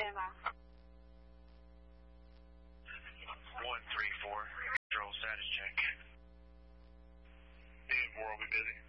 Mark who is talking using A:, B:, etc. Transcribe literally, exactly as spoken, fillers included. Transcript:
A: Panama.
B: one three four, control status check.
C: ten four, I'll be busy.